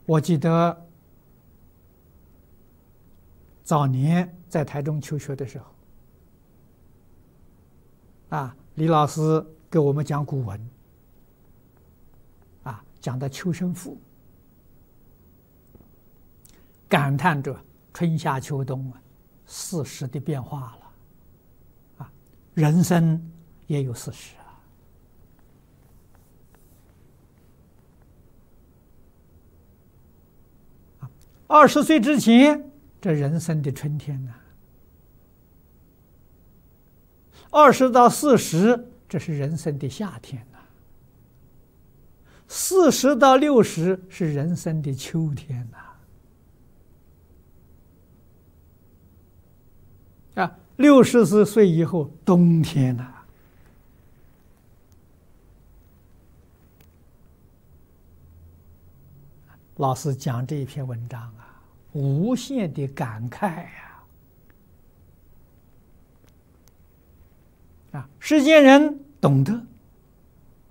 我记得早年在台中求学的时候，李老师给我们讲古文，讲的秋生赋，感叹着春夏秋冬四时的变化了，人生也有四时20岁之前，这人生的春天呢；20到40，这是人生的夏天呐；40到60是人生的秋天呐。60岁以后，冬天呐。老师讲这一篇文章无限的感慨世间人懂得，